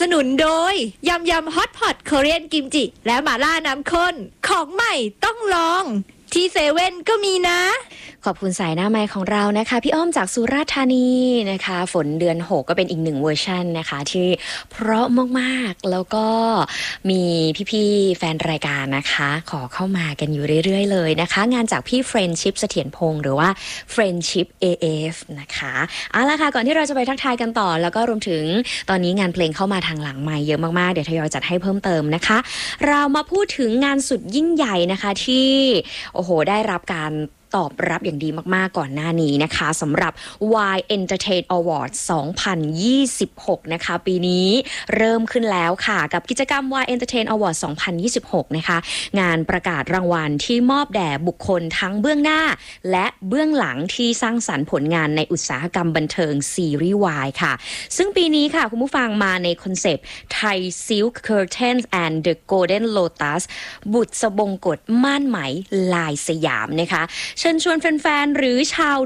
นุนโดยยำฮอตพอตเกาหลีกิมจิและหม่าล่าน้ำข้นของใหม่ต้องลองที่เซเว่นก็มีนะขอบคุณสายหน้าไมค์ของเรานะคะพี่อ้อมจากสุราษฎร์ธานีนะคะฝนเดือน6ก็เป็นอีกหนึ่งเวอร์ชันนะคะที่เพราะมากๆแล้วก็มีพี่ๆแฟนรายการนะคะขอเข้ามากันอยู่เรื่อยๆเลยนะคะงานจากพี่ Friendship เสถียรพงษ์หรือว่า Friendship AF นะคะเอาล่ะค่ะก่อนที่เราจะไปทักทายกันต่อแล้วก็รวมถึงตอนนี้งานเพลงเข้ามาทางหลังไมค์เยอะมากๆเดี๋ยวทยอยจัดให้เพิ่มเติมนะคะเรามาพูดถึงงานสุดยิ่งใหญ่นะคะที่โอ้โหได้รับการตอบรับอย่างดีมากๆก่อนหน้านี้นะคะสำหรับ Y Entertain Awards 2026 นะคะปีนี้เริ่มขึ้นแล้วค่ะกับกิจกรรม Y Entertain Awards 2026 นะคะงานประกาศรางวัลที่มอบแด่บุคคลทั้งเบื้องหน้าและเบื้องหลังที่สร้างสรรค์ผลงานในอุตสาหกรรมบันเทิงซีรีส์ Y ค่ะซึ่งปีนี้ค่ะคุณผู้ฟังมาในคอนเซปต์ Thai Silk Curtains and the Golden Lotus บุษบงกฎม่านไหมลายสยามนะคะเชิญชวนแฟนๆหรือชาว